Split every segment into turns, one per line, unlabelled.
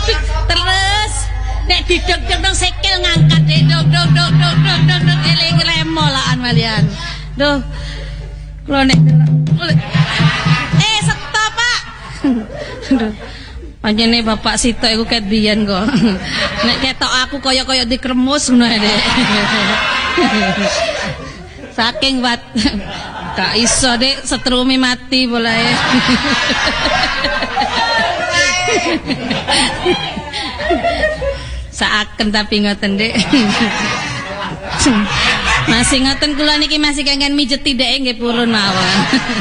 Terus nek dideg-deg nang sikil ngangkat dek dog eling remolaan malian. Duh. Kula nek stop, Pak. Duh. Panjene Bapak Sito iku ket biyen kok. Nek ketok aku kaya-kaya dikremus ngono Dek. Saking wat gak iso Dek setrumi mati polae. Saaken tapi ngoten Dek. Masih ngoten kula niki masih kangen mijeti Dek nggih purun mawon.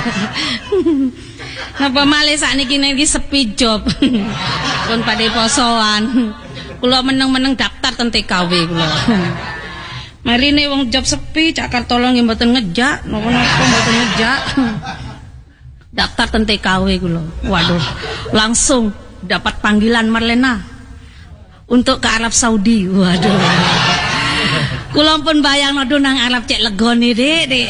Napa malih sakniki niki sepi job. Pun padhe posoan. Kula meneng-meneng daftar ten TKW kula. Marine wong job sepi cak kartolo nggih mboten ngejak, napa-napa mboten ngejak. Daftar ten TKW kula. Waduh, langsung dapat panggilan Marlena untuk ke Arab Saudi. Waduh. Kula pun bayang nodo nang Arab cek legone Dek.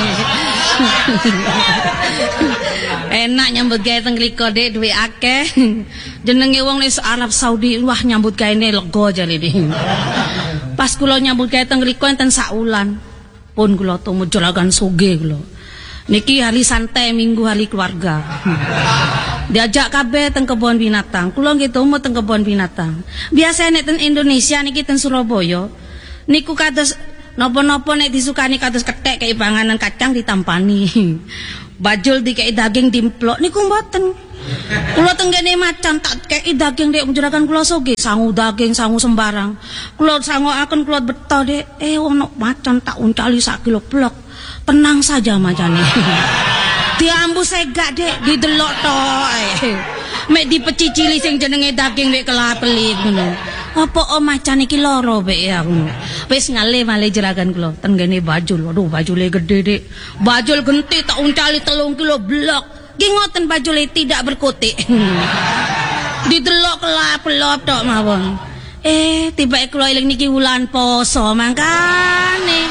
Enak nyambut gawe teng mriko Dek, duwe akeh. Jenenge wong nek Arab Saudi wah nyambut gaene lega jare Dek. Pas kula nyambut gawe teng mriko enten sak wulan. Pun kula tumu jolagan sugih kula. Niki hari santai minggu hari keluarga. Diajak kabeh teng kebon binatang. Kula nggih tumu teng kebon binatang. Biasa nek teng Indonesia niki teng Surabaya niku kados napa-napa nek disukani kados kethek kaya panganan kacang ditampani. Bajul dikei daging dimplok niku mboten. Kula tenggene macan tak kei daging Dek juragan kula sugih, sangu daging, sangu sembarang. Kula sangoaken kula beto Dek, ono macan tak uncali sak kilo blok. Tenang saja macane. Diambu segak Dek, didelok tok. Mek dipecicili sing jenenge daging Dek kelapeli ngono. Apa macan iki loro Bek ya ngono. Wis ngale male jeragan kula tenggene bajul. Waduh bajule gede Dek. Bajul genti tak uncali 3 kilo blok. Ki ngoten bajule tidak berkutik. Didelok kelap-kelop tok mawon. Tiba kula eling niki wulan poso mangkane.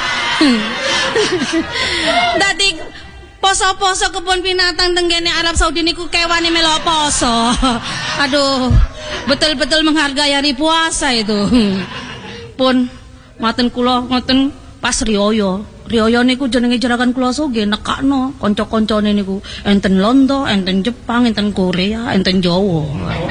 Dadi poso-poso kebun binatang tenggene Arab Saudi niku kewane melok poso. Aduh, betul-betul menghargai hari puasa itu. Pun ngoten kula ngoten pas riyo. Riyo niku jenenge jeragan kula sugih nekakno kanca-kancane niku enten Londo, enten Jepang, enten Korea, enten Jawa.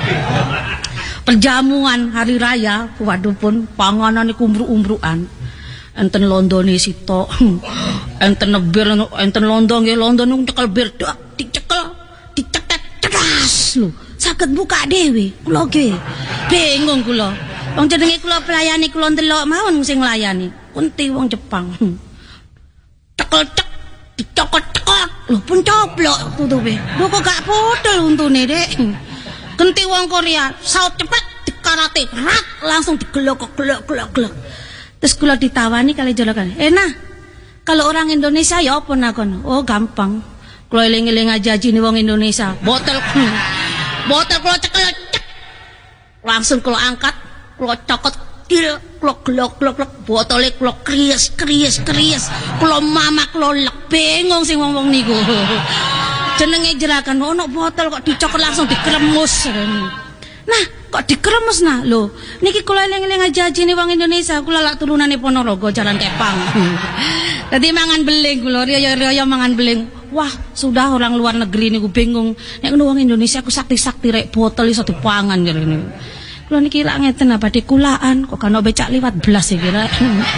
Perjamuan hari raya, waduh pun panganan niku umbruk-umbrukan. Enten Londone sitok. Enten bir, enten Londo nggih Londo niku cekel bir dak dicekel, dicetet cedas lho. Saged buka dhewe. Kula nggih bingung kula. Wong jenenge kula pelayani kula ndelok mawon sing nglayani. Kunti wong Jepang. Cekel-cek dicokot-cokot. Lho pun coplok tutupe. Lho kok gak potol untune, Dek. Genti wong Korea, saut cepet dikarate, rak langsung digelok-gelok. Terus kula ditawani kali jolokan. Nah, kalau orang Indonesia ya apa nakon? Oh, gampang. Kula eling-eling ajajine wong Indonesia. Botol kula cekel cek. Langsung kula angkat, kula cokot kil, kula glok-glok, botole kula krias. Kula mamak kula lek bingung sing wong-wong niku. Jenenge jerakan ono botol kok dicokot langsung dikremus. Nah, kok dikremus nah lho. Niki kula eling-eling ajajine wong Indonesia, kula lak turunane Ponorogo Jalan Kepang. Dadi mangan beling kula, riyo-riyo mangan beling. Wah, sudah orang luar negeri niku bingung. Nek ngono wong Indonesia ku sakti-sakti rek botol iso dipangan jarene. Kula niki lak ngeten apa dikulaan kok kan becak liwat blas iki rek.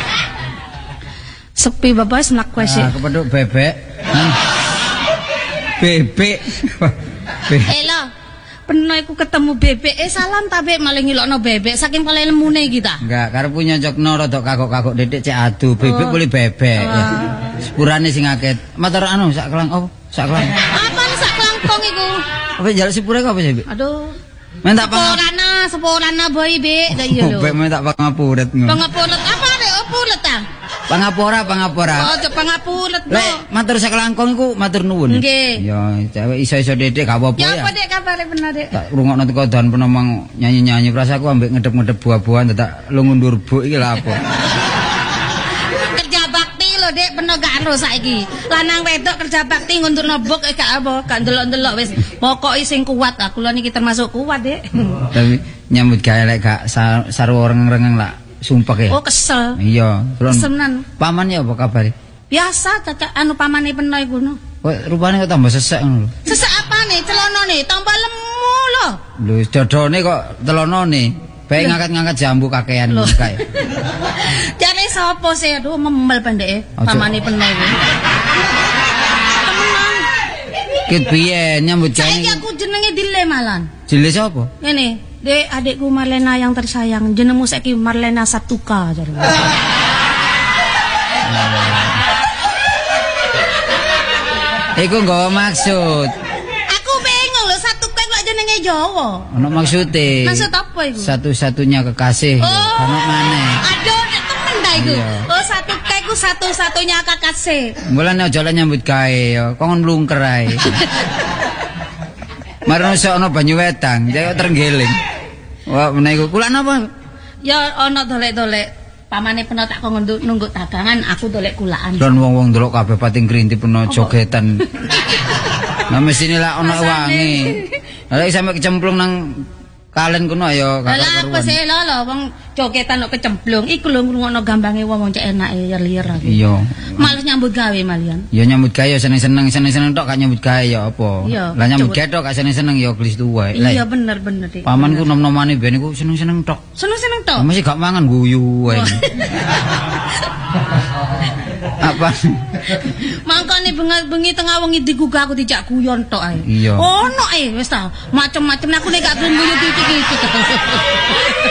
Sepi bapak snack kuwi sik.
Kepethuk bebek. Bebek.
Elo. Peno iku ketemu bebek. Salam ta Bek malah ngilokno bebek saking kale lemune iki ta.
Enggak, karep punya nyocokno rada kagok-kagok didik cek adu. Bebek boleh bebek. Sepurane sing akeh. Matur anu sak kelang opo? Sak kelang.
Apane sak kelangkong iku?
Apa njaluk sepure kok apa sih, Bek?
Aduh.
Men tak
sepurana boy Bek. Lah iya lho.
Bek men tak pangapuret ngono.
Pangapuret apa rek opulet ta?
Pangapora.
Oh, pangapuret lho.
Lek matur sak kelangkong iku matur nuwun.
Nggih.
Ya, cewek iso-iso dedek gak apa-apa ya.
Ya apa Dek kabare bener Dek?
Tak rungokno teko dan penomang nyanyi-nyanyi prasaku ambek ngedep-ngedep buah-buahan tak lu ngundur buk iki lha apa.
Kerja bakti lho Dik, peno gak ero saiki. Lanang wedok kerja bakti ngunturno buk gak apa, gak ndelok-ndelok wis. Pokoke sing kuat, aku lho niki termasuk kuat, Dik.
Tapi nyambut gawe lek gak saru rengeng lah sumpah ya.
Oh, kesel.
Iya,
Kesenan.
Paman ya apa kabar?
Biasa caca anu pamane peno iku no.
Kok rupane kok tambah sesek ngono lho.
Sesek apane? Celonone tambah lemu lho.
Lho, dodone kok telonone. Bae ngangkat-ngangkat jambu kakean kae.
Jane sapa sih? Aduh, memel pendeke. Pamane peno iku. Temenan.
Ket piye nyambut gawe?
Saiki aku jenenge Dile malan.
Jile sapa?
Ngene, Dek, adikku Marlena yang tersayang. Jenengmu saiki Marlena Sabtuka jare.
Iku nggawa maksud.
Aku bingung lho, Sabtuka kok jenenge Jawa.
Ono maksude.
Maksud apa iku?
Satu-satunya kekasih. Ono maneh.
Aduh, nek temen ta iku.
Iya.
Oh, Sabtuka iku satu-satunya kekasih.
Mulane aja lek nyambut gawe ya, kon mlungker ae. Marno sok ono banyu wedang, jek terenggeling. Wah, menawa kula napa?
Ya ana dolek-dolek. Pamane peno tak kok nunggu dagangan, aku dolek kulaan.
Lan wong-wong ndelok kabeh pating grintip peno jogetan. Nah mesine lak ono wangi. Lah sampe kecemplung nang kalen kuno ya
kakak karuan. Lah apa sih lho wong jogetan kok kecemplung. Iku lho ngrungokno gambange wong cek enake lir-lir aku.
Iya.
Males nyambut gawe malian.
Ya nyambut gawe ya seneng-seneng tok gak nyambut gawe ya apa. Lah nyambut gawe tok gak seneng-seneng ya glis tuwa.
Iya bener Dik.
Pamanku nom-nomane ben iku seneng-seneng tok.
Seneng-seneng tok.
Mesti gak mangan guyu wae. Apa?
Mangkane bengi tengah wengi digugah aku dijak guyon tok ae.
Iya.
Ono wis ta, macem-macem aku nek gak gelem guyu titik-titik.